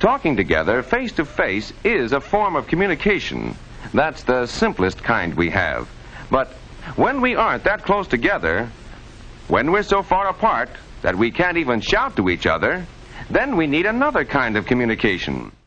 Talking together face to face is a form of communication. That's the simplest kind we have. But when we aren't that close together, when we're so far apart that we can't even shout to each other, then we need another kind of communication.